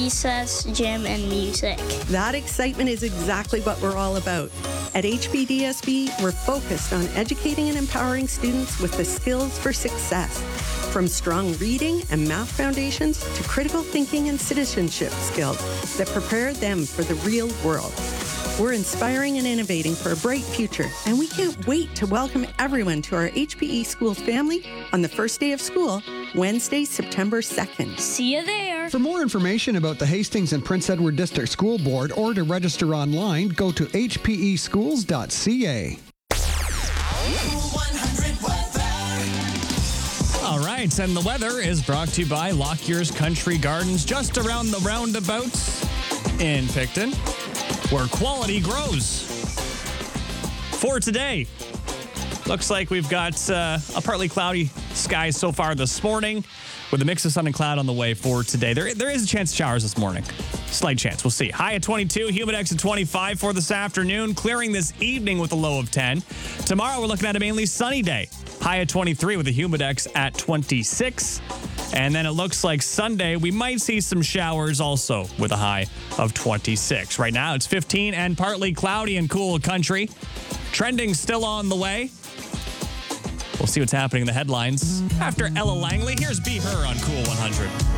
recess, gym, and music. That excitement is exactly what we're all about. At HPDSB, we're focused on educating and empowering students with the skills for success, from strong reading and math foundations to critical thinking and citizenship skills that prepare them for the real world. We're inspiring and innovating for a bright future, and we can't wait to welcome everyone to our HPE Schools family on the first day of school, Wednesday, September 2nd. See you there. For more information about the Hastings and Prince Edward District School Board or to register online, go to hpeschools.ca. All right, and the weather is brought to you by Lockyer's Country Gardens, just around the roundabouts in Picton, where quality grows. For today, looks like we've got a partly cloudy sky so far this morning, with a mix of sun and cloud on the way for today. There is a chance of showers this morning. Slight chance. We'll see. High at 22, Humidex at 25 for this afternoon, clearing this evening with a low of 10. Tomorrow, we're looking at a mainly sunny day. High at 23 with a Humidex at 26. And then it looks like Sunday, we might see some showers also with a high of 26. Right now, it's 15 and partly cloudy and cool country. Trending still on the way. We'll see what's happening in the headlines. After Ella Langley, here's Be Her on Cool 100.